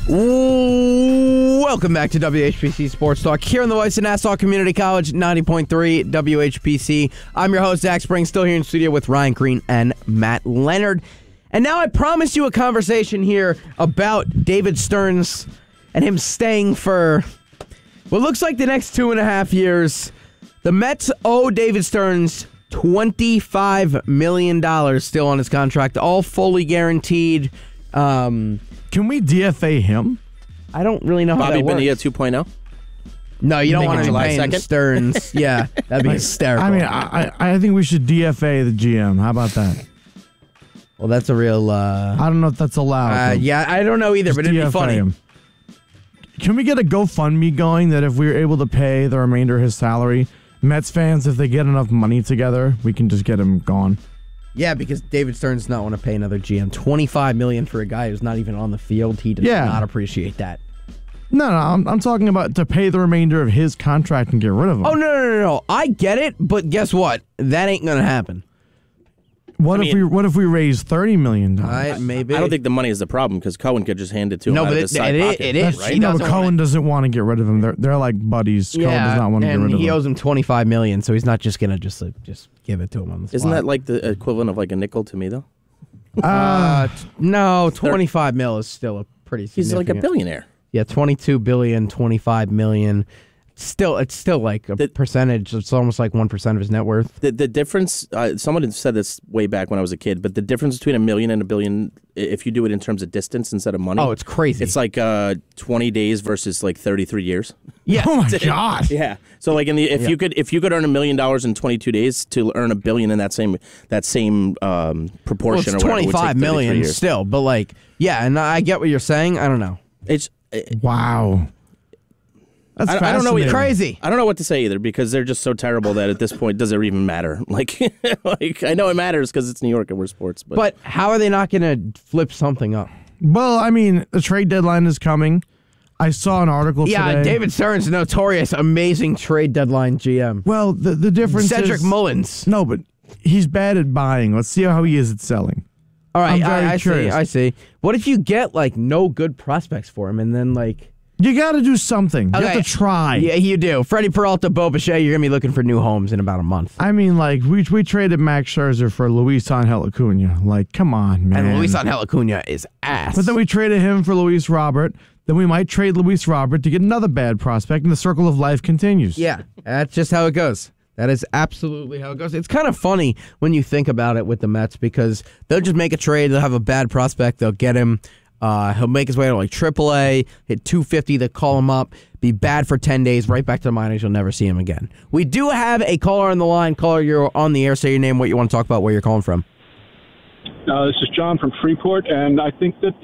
Welcome back to WHPC Sports Talk here on the voice of Nassau Community College, 90.3 WHPC. I'm your host, Zach Springs, still here in studio with Ryan Green and Matt Leonard. And now I promise you a conversation here about David Stearns and him staying for what looks like the next 2.5 years. The Mets owe David Stearns $25 million still on his contract, all fully guaranteed. Can we DFA him? I don't really know how Bobby that works. Bonilla 2.0? No, you don't want to be July paying 2nd? Stearns. Yeah, that'd be hysterical. I mean, I think we should DFA the GM. How about that? Well, that's a real... I don't know if that's allowed. yeah, I don't know either, Just but it'd be DFA funny. him. Can we get a GoFundMe going that if we were able to pay the remainder of his salary, Mets fans, if they get enough money together, we can just get him gone? Yeah, because David Stearns does not want to pay another GM. $25 million for a guy who's not even on the field. He does not appreciate that. No, I'm talking about to pay the remainder of his contract and get rid of him. Oh, no. I get it, but guess what? That ain't going to happen. What if we raise $30 million? Maybe. I don't think the money is the problem because Cohen could just hand it to him out of his side pocket. it is. Right? He No, doesn't but Cohen want it. doesn't want to get rid of him. They're like buddies. Cohen does not want to get rid of and he him. owes him $25 million, so he's not just going to just give it to him on the spot. Isn't that like the equivalent of like a nickel to me, though? No, $25 million is still a pretty He's significant. like a billionaire. Yeah, $22 billion, $25 million. It's still like a percentage. It's almost like 1% of his net worth. The difference, someone had said this way back when I was a kid, but the difference between $1 million and $1 billion, if you do it in terms of distance instead of money. Oh, it's crazy. It's like 20 days versus like 33 years. Yeah. Oh my God. Yeah. So like if you could earn $1 million in 22 days to earn $1 billion in that same proportion, Well, it's or whatever, it would take $25 million 33 years. still, but like, yeah, and I get what you're saying. I don't know. It's Wow. That's I don't know either. Crazy. I don't know what to say either because they're just so terrible that at this point does it even matter? Like I know it matters because it's New York and we're sports, But how are they not going to flip something up? Well, I mean, the trade deadline is coming. I saw an article today. David Stearns, notorious, amazing trade deadline GM. Well, the difference Cedric is... Mullins. No, but he's bad at buying. Let's see how he is at selling. All right, I'm very curious. I see. What if you get like no good prospects for him and then like... You got to do something. You have to try. Yeah, you do. Freddie Peralta, Bo Bichette, you're going to be looking for new homes in about a month. I mean, like, we traded Max Scherzer for Luis Angel Acuna. Like, come on, man. And Luis Angel Acuna is ass. But then we traded him for Luis Robert. Then we might trade Luis Robert to get another bad prospect, and the circle of life continues. Yeah, that's just how it goes. That is absolutely how it goes. It's kind of funny when you think about it with the Mets because they'll just make a trade. They'll have a bad prospect. They'll get him. He'll make his way to like AAA, hit 250. They call him up, be bad for 10 days, right back to the minors. You'll never see him again. We do have a caller on the line. Caller, you're on the air. Say your name, what you want to talk about, where you're calling from. This is John from Freeport, and I think that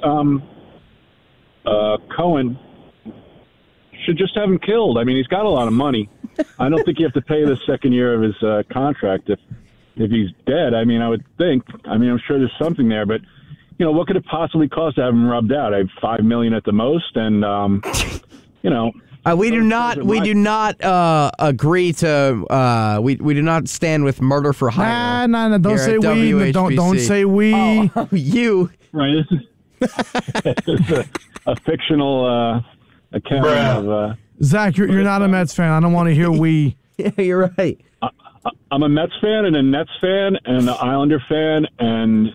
Cohen should just have him killed. I mean, he's got a lot of money. I don't think you have to pay the second year of his contract if he's dead. I mean, I would think. I mean, I'm sure there's something there, but you know, what could it possibly cost to have him rubbed out? I have $5 million at the most, and you know. We do not agree to. We do not stand with murder for hire. Nah. Don't say we. Don't say we. Oh, you. Right. This is a fictional account of. Zach, you're not a Mets fan. I don't want to hear we. Yeah, you're right. I'm a Mets fan and a Nets fan and an Islander fan and.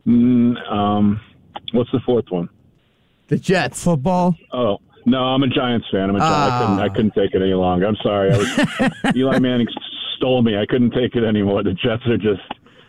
What's the fourth one? The Jets. Football? Oh, no, I'm a Giants fan. I couldn't take it any longer. I'm sorry. Eli Manning stole me. I couldn't take it anymore. The Jets are just...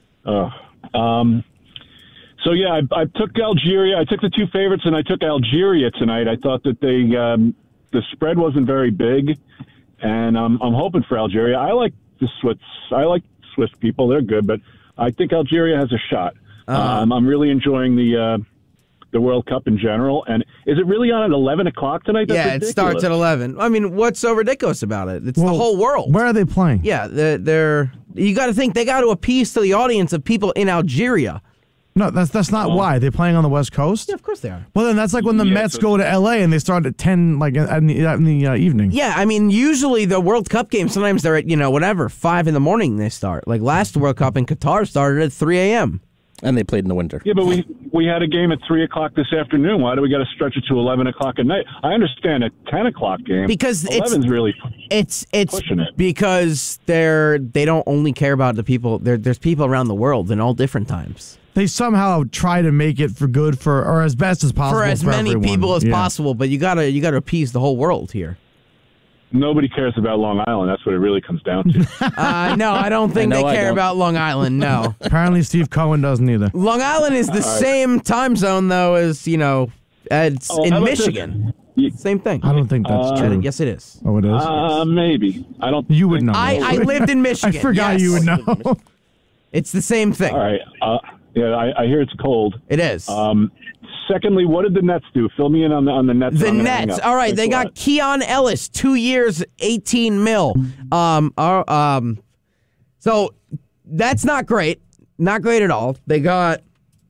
So, yeah, I took Algeria. I took the two favorites, and I took Algeria tonight. I thought that the spread wasn't very big, and I'm hoping for Algeria. I like the Swiss. I like Swiss people. They're good, but I think Algeria has a shot. I'm really enjoying the World Cup in general. And is it really on at 11 o'clock tonight? That's ridiculous. It starts at 11. I mean, what's so ridiculous about it? It's the whole world. Where are they playing? Yeah, they're you got to think they got to appease to the audience of people in Algeria. No, that's not why. They're playing on the West Coast? Yeah, of course they are. Well, then that's like when the Mets go to L.A. and they start at 10 like in the evening. Yeah, I mean, usually the World Cup games, sometimes they're at, 5 in the morning they start. Like last World Cup in Qatar started at 3 a.m. And they played in the winter. Yeah, but we had a game at 3 o'clock this afternoon. Why do we got to stretch it to 11 o'clock at night? I understand a 10 o'clock game. Because 11's really it's pushing it. because they don't only care about the people. There's people around the world in all different times. They somehow try to make it or as best as possible For as many everyone. people as Yeah. possible, but you gotta appease the whole world here. Nobody cares about Long Island. That's what it really comes down to. No, I don't think I know they I care don't. about Long Island. No, Apparently, Steve Cohen doesn't either. Long Island is the same time zone though as it's Oh, in how about this? Michigan. Same thing. I don't think that's true. Yes, it is. Oh, it is. Maybe. I don't. You would think- know. I lived in I Michigan. forgot yes. you would know. It's the same thing. All right. Yeah, I hear it's cold. It is. Secondly, what did the Nets do? Fill me in on the Nets. The I'm gonna hang Nets. up. All right, Thanks they a got lot. Keon Ellis, 2 years, $18 million. So that's not great. Not great at all. They got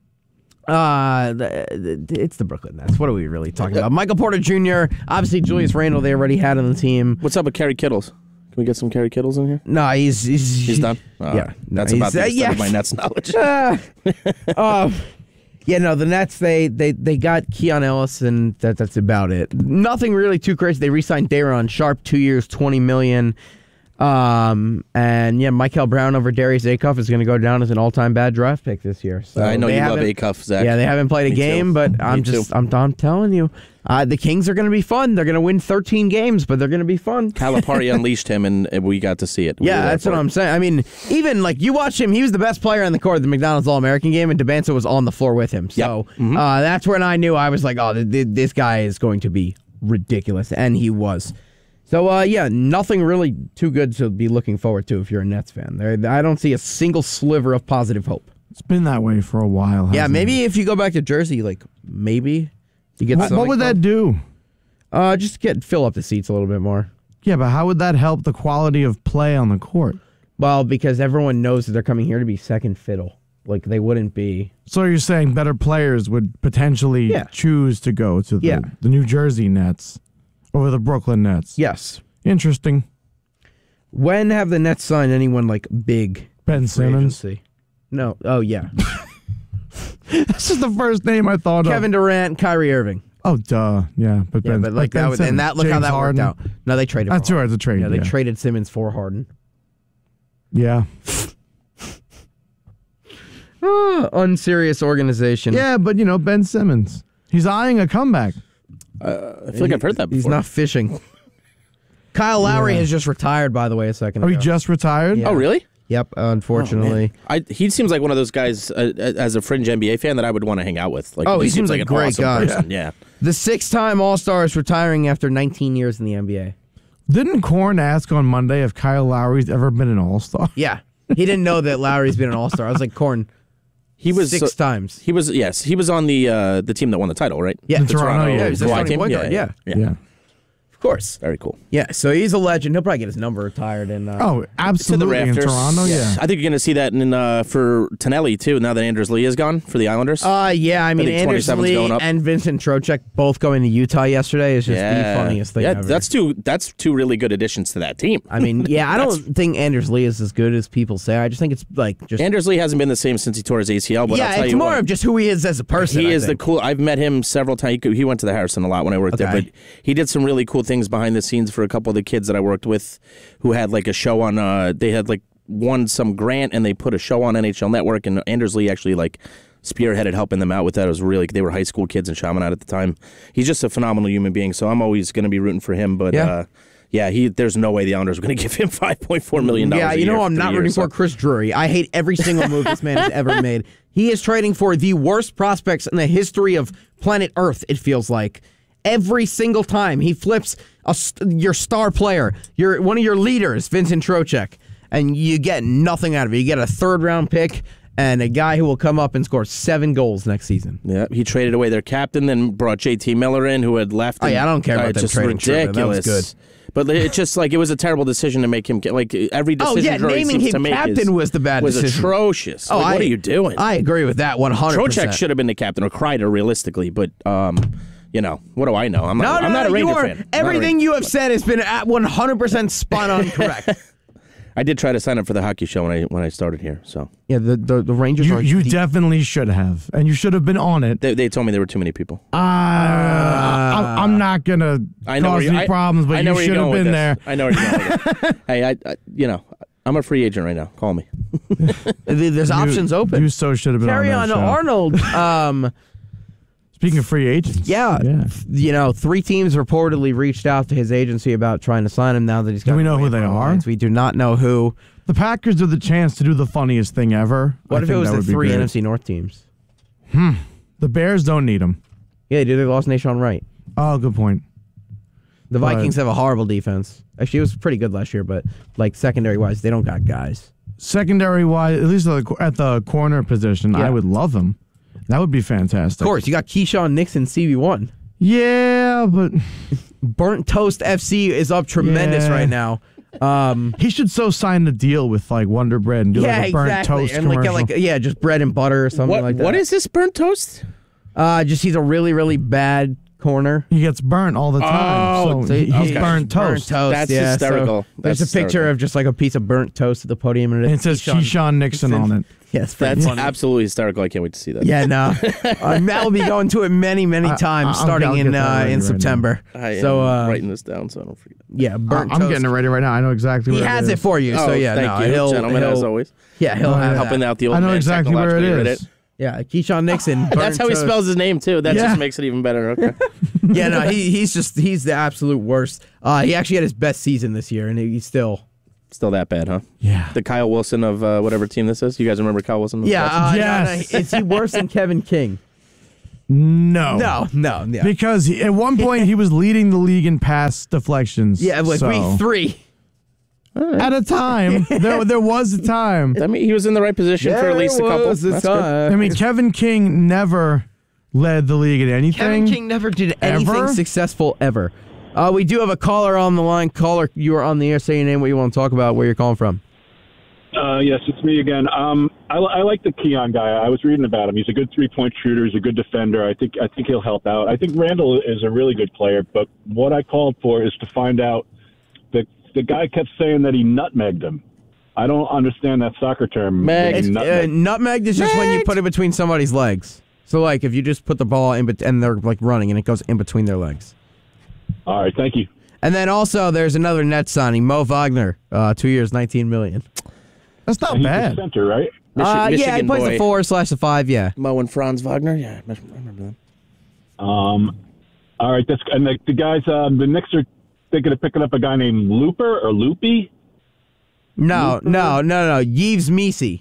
it's the Brooklyn Nets. What are we really talking about? Michael Porter Jr., obviously Julius Randle they already had on the team. What's up with Kerry Kittles? Can we get some Kerry Kittles in here? No, He's done? Yeah. No, That's about the he's- extent of my Nets knowledge. Yeah, no, the Nets they got Keon Ellis and that's about it. Nothing really too crazy. They re-signed Daron Sharp, 2 years, $20 million. And yeah, Michael Brown over Darius Acuff is going to go down as an all-time bad draft pick this year. So I know they you love haven't- Acuff, Zach. Yeah, they haven't played a Me game, too. but I'm Me too. telling you, the Kings are going to be fun. They're going to win 13 games, but they're going to be fun. Calipari unleashed him, and we got to see it. We were Yeah, there that's for what it. I'm saying. I mean, even like you watch him, he was the best player on the court at the McDonald's All-American game, and DeBanco was on the floor with him. So that's when I knew I was like, oh, this guy is going to be ridiculous, and he was. So yeah, nothing really too good to be looking forward to if you're a Nets fan. I don't see a single sliver of positive hope. It's been that way for a while. Yeah, hasn't maybe it? if you go back to Jersey, like maybe you get What would that do? just fill up the seats a little bit more. Yeah, but how would that help the quality of play on the court? Well, because everyone knows that they're coming here to be second fiddle. Like they wouldn't be. So you're saying better players would potentially choose to go to the New Jersey Nets over the Brooklyn Nets? Yes. Interesting. When have the Nets signed anyone like big? Ben free Simmons. agency? No. Oh yeah. This is the first name I thought of. Kevin Durant, Kyrie Irving. Oh, duh. Yeah, but Yeah, Ben, but like Ben that was, Simmons, and that look how James that Harden. worked out. No, they traded. That's for right, Harden. it's a trade. Yeah, they Yeah. traded Simmons for Harden. Yeah. Unserious organization. Yeah, but Ben Simmons. He's eyeing a comeback. I feel like I've heard that before. He's not fishing. Kyle Lowry has just retired, by the way, a second Oh, ago. he just retired? Yeah. Oh, really? Yep, unfortunately. He seems like one of those guys as a fringe NBA fan that I would want to hang out with. Like, Oh, he seems like like an a great awesome guy. person. Yeah. The 6-time All-Star is retiring after 19 years in the NBA. Didn't Korn ask on Monday if Kyle Lowry's ever been an All-Star? Yeah. He didn't know that Lowry's been an All-Star. I was like, Korn, He was six times. He was He was on the team that won the title, right? Yeah. The Toronto, Yeah, he was the Kawhi starting team? point guard, yeah. Yeah. Of course. Very cool. Yeah, so he's a legend. He'll probably get his number retired. In, Oh, To the absolutely. In Raptors. Toronto, yeah. I think you're going to see that for Tonelli, too, now that Anders Lee is gone for the Islanders. yeah, I mean, think Anders 27's Lee going up. and Vincent Trocheck both going to Utah yesterday is just the funniest thing ever. That's two really good additions to that team. I mean, yeah, I don't think Anders Lee is as good as people say. I just think it's like just Anders Lee hasn't been the same since he tore his ACL, but I'll yeah, tell it's you more what, of just who he is as a person. he I is the think. cool. I've met him several times. He went to the Harrison a lot when I worked there, Okay. but he did some really cool things behind the scenes for a couple of the kids that I worked with, who had like a show on. They had like won some grant and they put a show on NHL Network, and Anders Lee actually like spearheaded helping them out with that. It was really they were high school kids in Chaminade at the time. He's just a phenomenal human being, so I'm always going to be rooting for him. But there's no way the Islanders are going to give him $5.4 million. Yeah, you know, I'm not rooting for so. Chris Drury. I hate every single move this man has ever made. He is trading for the worst prospects in the history of planet Earth, it feels like. Every single time he flips your star player, one of your leaders, Vincent Trocheck, and you get nothing out of it. You get a third-round pick and a guy who will come up and score 7 goals next season. Yeah, he traded away their captain, then brought JT Miller in, who had left. Oh, yeah, I don't care about them just trading Sherman. ridiculous. That was good. But it's just like it was a terrible decision to make him get like every decision. Oh, yeah, Drury naming seems to him make captain was the bad decision. Was atrocious. Like, what are you doing? I agree with that 100%. Trocheck should have been the captain, or Kreider, realistically. But what do I know? I'm not a Ranger fan. Everything you have said has been at 100% spot on correct. All I did try to sign up for the hockey show when I started here. So Yeah, the Rangers are You definitely should have, and you should have been on it. they told me there were too many people. I'm not gonna cause any problems, but you should have been there. I know where you're going with this. Hey, I'm a free agent right now. Call me. There's options open. You so should have been Carry on that on show. Arnold. Speaking of free agents, Yeah. 3 teams reportedly reached out to his agency about trying to sign him now that he's got. Do we know who they waiver are? lines. We do not know who. The Packers are the chance to do the funniest thing ever. What I if think it was that the would be 3 great. NFC North teams? The Bears don't need him. Yeah, they lost Nashawn Wright. Oh, good point. The But- Vikings have a horrible defense. Actually, it was pretty good last year, but like secondary-wise, they don't got guys. Secondary wise, at least at the corner position, Yeah. I would love him. That would be fantastic. Of course, you got Keyshawn Nixon, CB1. Yeah, but Burnt Toast FC is up tremendous Yeah. right now. he should so sign the deal with like Wonder Bread and do like a burnt toast and commercial. like just bread and butter or something like that. What is this burnt toast? Just he's a really really bad corner. He gets burnt all the time. Oh, so he's okay. burnt toast. That's yeah, hysterical. So there's That's a picture hysterical. of just like a piece of burnt toast at the podium, and And it says Keyshawn Nixon on it. Yeah, it's pretty That's funny. absolutely hysterical. I can't wait to see that. Yeah, no. Matt will be going to it many times I'll starting get in that ready in right September. I am So writing this down so I don't forget. yeah, burnt I'm toast. getting it ready right now. I know exactly He where has it it is. for you. So yeah, thank no, you, he'll gentlemen, as always. Yeah, he'll have Helping that. out the old I know man exactly where it technologically, is. right? Yeah, Keyshawn Nixon. That's burnt how he toast. spells his name too. That Yeah. just makes it even better. Okay. Yeah, no, he's the absolute worst. He actually had his best season this year, and he's still. Still that bad, huh? Yeah. The Kyle Wilson of whatever team this is. You guys remember Kyle Wilson? Yeah, Yes. no, is he worse than Kevin King? No. No, yeah. Because at one point he was leading the league in pass deflections. Yeah, like so, week 3. At a time. there was a time. I mean, he was in the right position for at least a couple. That's good. I mean, Kevin King never led the league in anything. Kevin King never did anything Ever? successful ever. We do have a caller on the line. Caller, you are on the air. Say your name, what you want to talk about, where you're calling from. Yes, it's me again. I like the Keon guy. I was reading about him. He's a good 3-point shooter. He's a good defender. I think he'll help out. I think Randall is a really good player. But what I called for is to find out that the guy kept saying that he nutmegged him. I don't understand that soccer term. Meg. Nutmegged is just when you put it between somebody's legs. So, like, if you just put the ball in, and they're like running, and it goes in between their legs. All right, thank you. And then also, there's another net signing, Mo Wagner, 2 years, $19 million. That's not He's bad. the center, right? Yeah, he Michigan plays boy. the 4/the 5. Yeah. Mo and Franz Wagner. Yeah, I remember them. All right, that's and the guys. The Knicks are thinking of picking up a guy named Looper or Loopy. No. Yves Misi.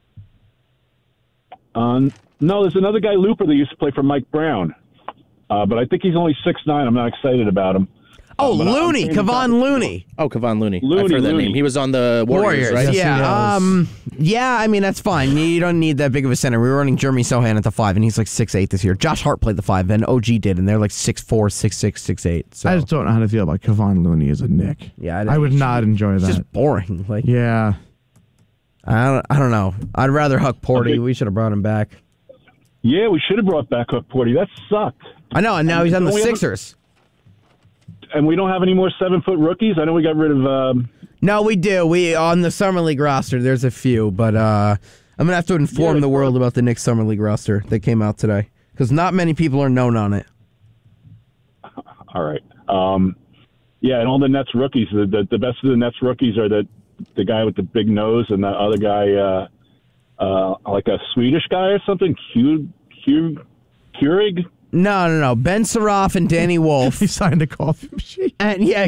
No, there's another guy, Looper, that used to play for Mike Brown. But I think he's only 6'9". I'm not excited about him. Oh, but I'm Looney, saying Kevon Looney. Oh, Kevon Looney. Looney, I've heard that Looney. name. He was on the Warriors, right? Yes, yeah. he Yeah, I mean, that's fine. You don't need that big of a center. We were running Jeremy Sohan at the 5, and he's like 6'8" this year. Josh Hart played the 5, and OG did, and they're like 6'4", 6'6", 6'8". So I just don't know how to feel about Kevon Looney as a Nick. Yeah, I would not enjoy it's that. just boring. Like Yeah. I don't know. I'd rather Huck Porty. Okay. We should have brought him back. Yeah, we should have brought back Huck Porty. That sucked. I know, and now he's on the Don't we have a- Sixers. And we don't have any more 7-foot rookies. I know we got rid of. No, we do. We on the summer league roster. There's a few, but I'm gonna have to inform Yeah, the world about the Knicks summer league roster that came out today because not many people are known on it. All right. Yeah, and all the Nets rookies. The best of the Nets rookies are the guy with the big nose and the other guy, like a Swedish guy or something. Keurig. No. Ben Saraf and Danny Wolf. He signed a coffee machine. And yeah,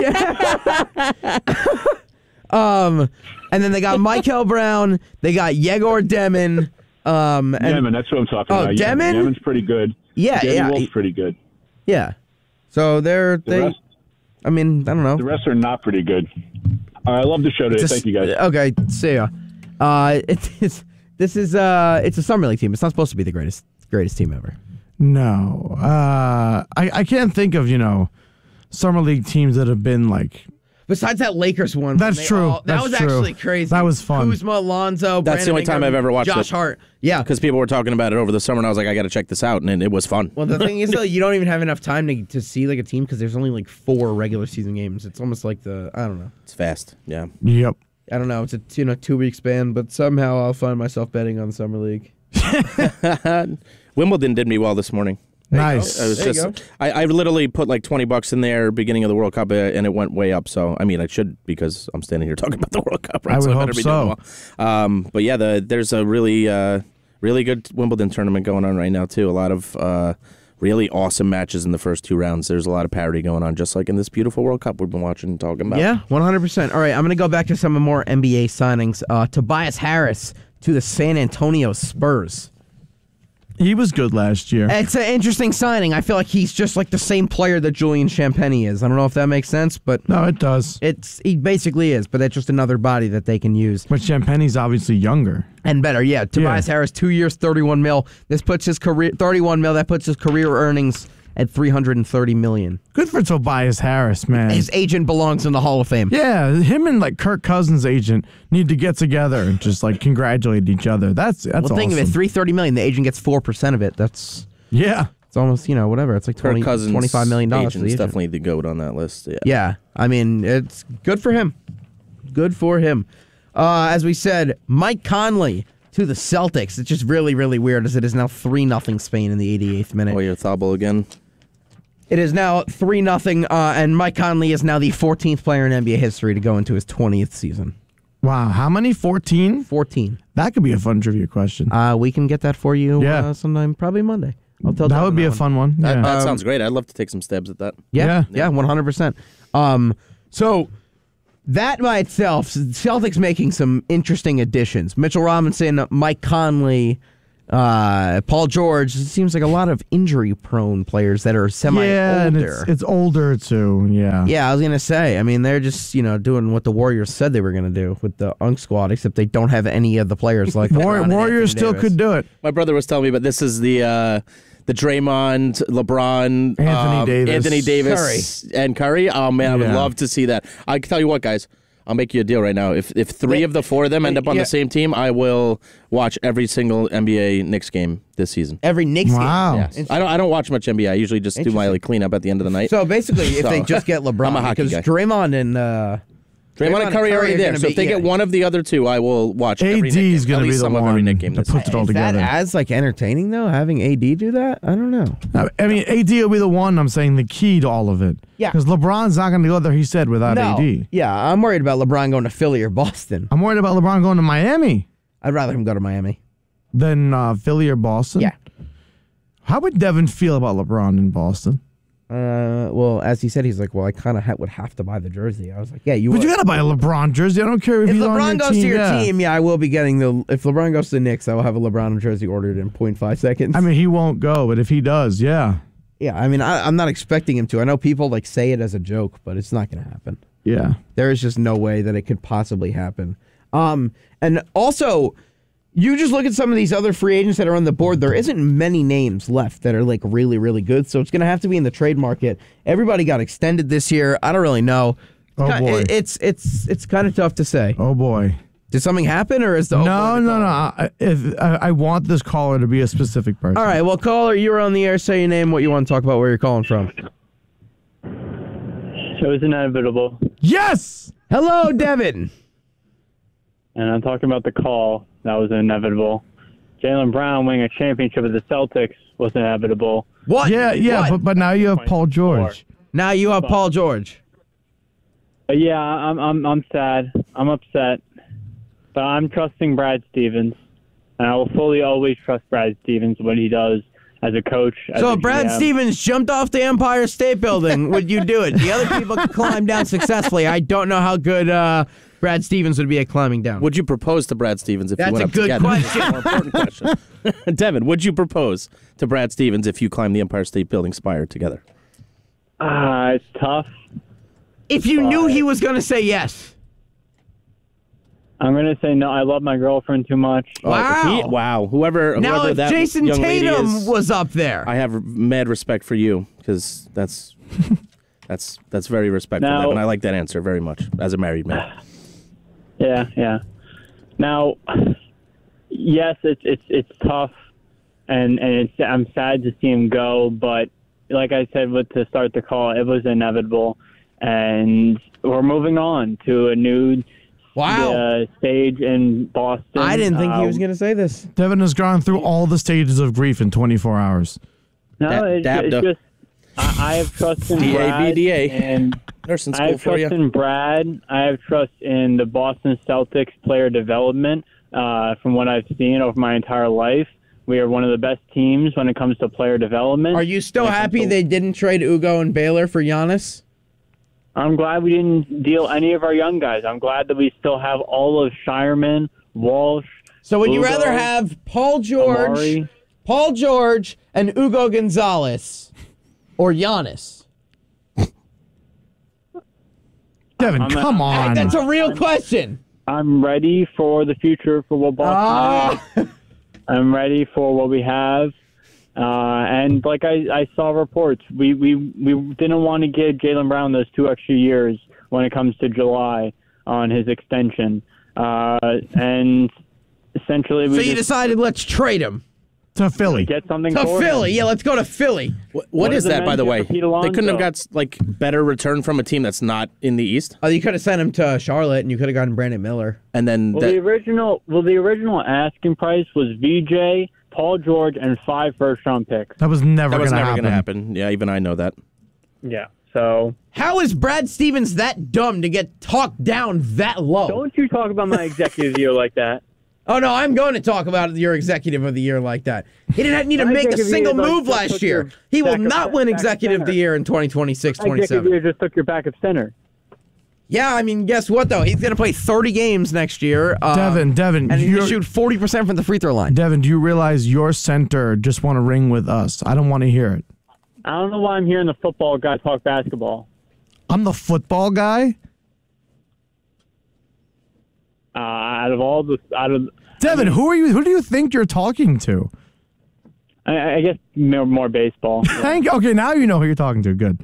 and then they got Michael Brown. They got Yegor Demin. And Yemen, that's what I'm talking Oh, about. Demin? Yemen's pretty good. Yeah, Danny yeah. Wolf's pretty good. yeah. So they. rest- I mean, I don't know. The rest are not pretty good. All right, I love the show today. Thank you, guys. Okay, see ya. It's a summer league team. It's not supposed to be the greatest team ever. No. I can't think of, summer league teams that have been like. Besides that Lakers one. That's when they true. that That's was true. actually crazy. That was fun. Kuzma, Lonzo, That's the Brandon only time Ingram, I've ever watched Josh it. Hart. Yeah. Because people were talking about it over the summer, and I was like, I got to check this out, and it was fun. Well, the thing is, though, you don't even have enough time to see like a team because there's only like 4 regular season games. It's almost like I don't know. It's fast. Yeah. Yep. I don't know. It's a 2-week span, but somehow I'll find myself betting on Summer League. Wimbledon did me well this morning. Nice. I was There you just, I literally put like $20 in there beginning of the World Cup, and it went way up. So I mean, I should because I'm standing here talking about the World Cup. Right? I would so hope better be so. doing well. But yeah, there's a really good Wimbledon tournament going on right now too. A lot of really awesome matches in the first 2 rounds. There's a lot of parity going on, just like in this beautiful World Cup we've been watching and talking about. Yeah, 100%. All right, I'm going to go back to some more NBA signings. Tobias Harris to the San Antonio Spurs. He was good last year. It's an interesting signing. I feel like he's just like the same player that Julian Champagny is. I don't know if that makes sense, but No, it does. he basically is, but that's just another body that they can use. But Champagne's obviously younger. And better, yeah. Tobias Harris, 2 years, $31 million. This puts his career $31 million. That puts his career earnings at $330 million. Good for Tobias Harris, man. His agent belongs in the Hall of Fame. Yeah, him and like Kirk Cousins' agent need to get together and just like congratulate each other. That's Well, awesome. think of it, $330 million. The agent gets 4% of it. It's Yeah. almost whatever. It's like Kirk $25 million for the agent's agent. definitely the GOAT on that list. Yeah. Yeah, I mean, it's good for him. Good for him. As we said, Mike Conley to the Celtics. It's just really, really weird as it is now 3-0 Spain in the 88th minute. Oh, you're Thabo again. It is now 3-0, and Mike Conley is now the 14th player in NBA history to go into his 20th season. Wow. How many? 14? 14. That could be a fun trivia question. We can get that for you Yeah. Sometime, probably Monday. I'll tell That Devin would be a one. fun one. That, Yeah. that sounds great. I'd love to take some stabs at that. Yeah, Yeah. 100%. So that by itself, Celtics making some interesting additions. Mitchell Robinson, Mike Conley, Paul George. It seems like a lot of injury-prone players that are semi-older. Yeah, and it's older too. Yeah. Yeah, I was going to say, I mean, they're just, doing what the Warriors said they were going to do with the UNC squad, except they don't have any of the players like LeBron and Warriors Anthony still Davis. could do it. My brother was telling me, but this is the Draymond, LeBron, Anthony Davis, and Curry. Oh man, I would Yeah. love to see that. I can tell you what, guys. I'll make you a deal right now. If 3 of the 4 of them end up on Yeah. the same team, I will watch every single NBA Knicks game this season. Every Knicks Wow. game. Yes. I don't watch much NBA. I usually just do my like cleanup at the end of the night. So basically, if they just get LeBron, I'm a hockey because guy. Draymond and Draymond and Curry are already there. gonna So if they get one of the other 2, I will watch every Knick AD's game. going At to be least the some of every one Knick game that this puts it all Is together. that as entertaining though? Having AD do that? I don't know. I mean, AD will be the one. I'm saying the key to all of it. Yeah. Because LeBron's not going to go there. He said without No. AD. Yeah, I'm worried about LeBron going to Philly or Boston. I'm worried about LeBron going to Miami I'd rather him go to Miami. than Philly or Boston. Yeah. How would Devin feel about LeBron in Boston? Well, as he said, he's like, well, I kind of would have to buy the jersey. I was like, yeah, you But would. you got to buy a LeBron jersey. I don't care if, If he's on LeBron your goes team. to your yeah. team, yeah, I will be getting the. If LeBron goes to the Knicks, I will have a LeBron jersey ordered in 0.5 seconds. I mean, he won't go, but if he does, yeah. yeah, I mean, I'm not expecting him to. I know people say it as a joke, but it's not going to happen. Yeah. There is just no way that it could possibly happen. And also, you just look at some of these other free agents that are on the board. There isn't many names left that are like really, really good. So it's going to have to be in the trade market. Everybody got extended this year. I don't really know. Oh, boy. It's kind of tough to say. Oh, boy. Did something happen, or is the No. I want this caller to be a specific person. All right, well, caller, you were on the air. Say your name, what you want to talk about, where you're calling from. It was inevitable. Yes! Hello, Devin. And I'm talking about the call. That was inevitable. Jaylen Brown winning a championship with the Celtics was inevitable. What? Yeah, What? but now you have Paul George. Now you have Paul George. But yeah, I'm sad. I'm upset. But I'm trusting Brad Stevens. And I will fully always trust Brad Stevens, what he does as a coach. As So a if Brad GM. Stevens jumped off the Empire State Building, would you do it? The other people could climb down successfully. I don't know how good Brad Stevens would be at climbing down. Would you propose to Brad Stevens if That's you went a up good together? question. That's a more important question. Devin, would you propose to Brad Stevens if you climbed the Empire State Building spire together? It's tough. If you knew he was going to say yes. I'm going to say no. I love my girlfriend too much. Wow. Wow. Whoever Now, if that Jason young lady Tatum is, was up there. I have mad respect for you because that's very respectful, Now- Devin. I like that answer very much as a married man. Yeah. Now, yes, it's tough, and I'm sad to see him go. But like I said, to start the call, it was inevitable, and we're moving on to a new Wow. the stage in Boston. I didn't think he was going to say this. Devin has gone through all the stages of grief in 24 hours. No, it's just I have trust in Brad. DA. And Nursing I school have for you. trust in Brad. I have trust in the Boston Celtics player development. From what I've seen over my entire life, we are one of the best teams when it comes to player development. Are you still happy they didn't trade Ugo and Baylor for Giannis? I'm glad we didn't deal any of our young guys. I'm glad that we still have all of Shireman, Walsh. So would you Ugo, rather have Paul George and Ugo Gonzalez or Giannis? Devin, come on. That's a real question. I'm ready for the future for what Boston is. I'm ready for what we have. And like I saw reports, we didn't want to give Jaylen Brown those 2 extra years when it comes to July on his extension. And essentially So you decided let's trade him. To Philly. get something To for Philly. him. Yeah, let's go to Philly. What is does it that, by the mean way? for Pete They couldn't have Alonso? got like better return from a team that's not in the East, Oh, you could have sent him to Charlotte, and you could have gotten Brandon Miller. and then The original asking price was VJ, Paul George, and 5 first-round picks. That was never that was going to never happen. going to happen. Yeah, even I know that. Yeah. So How is Brad Stevens that dumb to get talked down that low? don't you talk about my executive year like that. Oh, no, I'm going to talk about your executive of the year like that. He didn't need to My make a executive single year move just last took year. your He will backup not win back executive of the center. year in 2026, My executive 27. year just took your backup center. Yeah, I mean, guess what, though? He's going to play 30 games next year. Devin, And he's going to you're- shoot 40% from the free throw line. Devin, do you realize your center just won a ring with us? I don't want to hear it. I don't know why I'm hearing the football guy talk basketball. I'm the football guy? Devin, who do you think you're talking to? I guess more baseball. Okay, now you know who you're talking to. Good.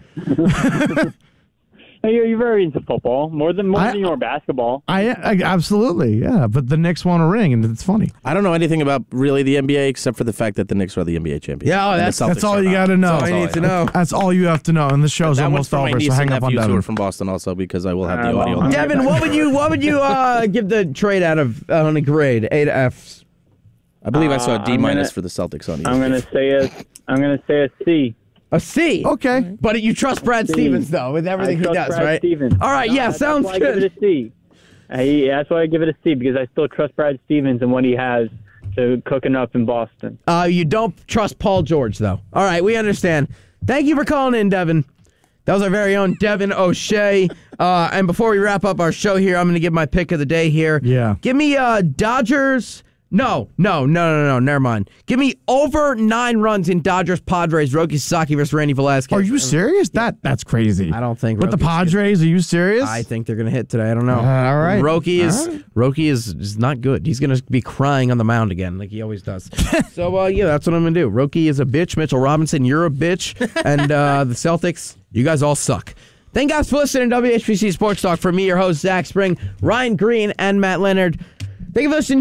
You're very into football, more than your basketball. I absolutely, yeah. But the Knicks won a ring, and it's funny. I don't know anything about really the NBA except for the fact that the Knicks are the NBA champions. Yeah, And the that's Celtics all are you not. got to know. all you need to know. That's all you have to know. And the show's That one's almost for my over, niece so hang and up on nephews who Devin. are from Boston also because I will have the well, audio. Devin, what would you give the trade out of on a grade? 8 Fs. I believe I saw a D I'm minus gonna- for the Celtics on I'm gonna say a C. A C. Okay. But you trust Brad Stevens, though, with everything I he trust does, Brad right? Stevens. All right, yeah, That's sounds why I give good. it a C. That's why I give it a C, because I still trust Brad Stevens and what he has to cooking up in Boston. You don't trust Paul George, though. All right, we understand. Thank you for calling in, Devin. That was our very own Devin O'Shea. And before we wrap up our show here, I'm going to give my pick of the day here. Yeah. Give me Dodgers. No, never mind. Give me over 9 runs in Dodgers Padres. Roki Sasaki versus Randy Velasquez. Are you serious? That's crazy. I don't think With the Roki's Padres, are you serious? I think they're going to hit today. I don't know. All right. Roki All right. is not good. He's going to be crying on the mound again like he always does. So, yeah, that's what I'm going to do. Roki is a bitch. Mitchell Robinson, you're a bitch. And the Celtics, you guys all suck. Thank you guys for listening to WHPC Sports Talk. For me, your host, Zach Spring, Ryan Green, and Matt Leonard. Thank you for listening.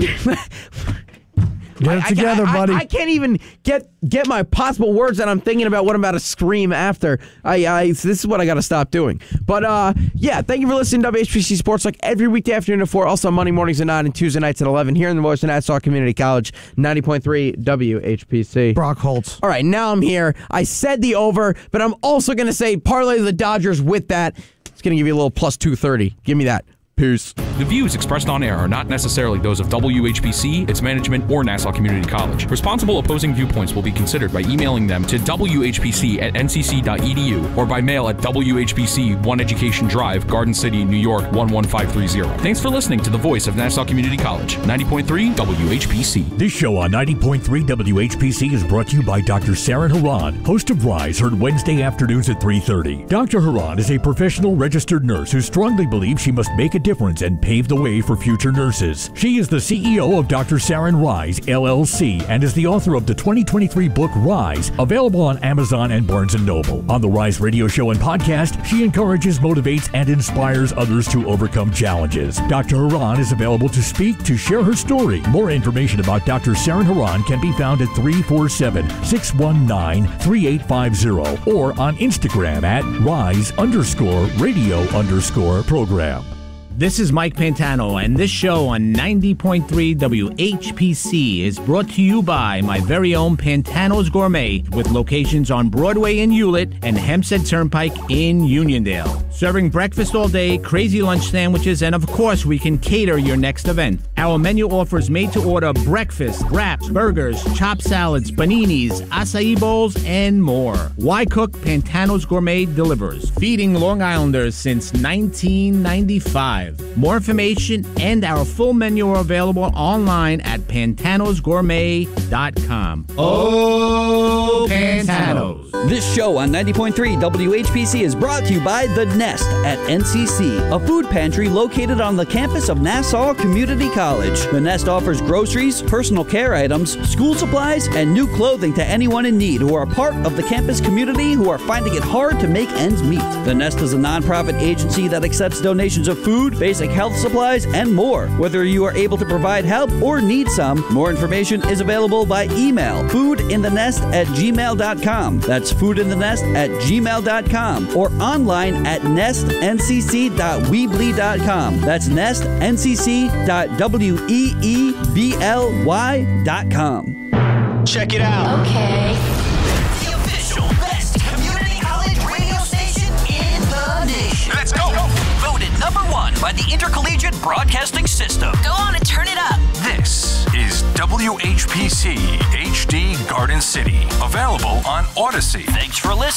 Get it together, buddy. I can't even get my possible words that I'm thinking about what I'm about to scream after. This is what I got to stop doing. But, yeah, thank you for listening to WHPC Sports Talk every weekday afternoon at 4, also Monday mornings at 9 and Tuesday nights at 11 here in the voice of Nassau Community College, 90.3 WHPC. Brock Holtz. All right, now I'm here. I said the over, but I'm also going to say parlay the Dodgers with that. It's going to give you a little plus 230. Give me that. Peace. The views expressed on air are not necessarily those of WHPC, its management, or Nassau Community College. Responsible opposing viewpoints will be considered by emailing them to whpc@ncc.edu or by mail at WHPC 1 Education Drive, Garden City, New York 11530. Thanks for listening to the voice of Nassau Community College, 90.3 WHPC. This show on 90.3 WHPC is brought to you by Dr. Saren Haran, host of Rise, heard Wednesday afternoons at 3:30. Dr. Haran is a professional registered nurse who strongly believes she must make a difference and pave the way for future nurses. She is the CEO of Dr. Saren Rise, LLC, and is the author of the 2023 book Rise, available on Amazon and Barnes & Noble. On the Rise radio show and podcast, she encourages, motivates, and inspires others to overcome challenges. Dr. Haran is available to speak, to share her story. More information about Dr. Saren Haran can be found at 347-619-3850 or on Instagram at rise_radio_program. This is Mike Pantano, and this show on 90.3 WHPC is brought to you by my very own Pantano's Gourmet, with locations on Broadway in Hewlett and Hempstead Turnpike in Uniondale. Serving breakfast all day, crazy lunch sandwiches, and of course, we can cater your next event. Our menu offers made-to-order breakfast, wraps, burgers, chopped salads, paninis, acai bowls, and more. Why cook? Pantano's Gourmet delivers, feeding Long Islanders since 1995. More information and our full menu are available online at pantanosgourmet.com. Oh, Pantanos. This show on 90.3 WHPC is brought to you by The Nest at NCC, a food pantry located on the campus of Nassau Community College. The Nest offers groceries, personal care items, school supplies, and new clothing to anyone in need who are part of the campus community who are finding it hard to make ends meet. The Nest is a nonprofit agency that accepts donations of food, basic health supplies, and more. Whether you are able to provide help or need some, more information is available by email, foodinthenest@gmail.com. That's foodinthenest@gmail.com, or online at nestncc.weebly.com. That's nestncc.weebly.com. Check it out. Okay. The official best community college radio station in the nation. Let's go. Voted #1 by the Intercollegiate Broadcasting System. Go on and turn it up. This is WHPC HD Garden City. Available on Odyssey. Thanks for listening.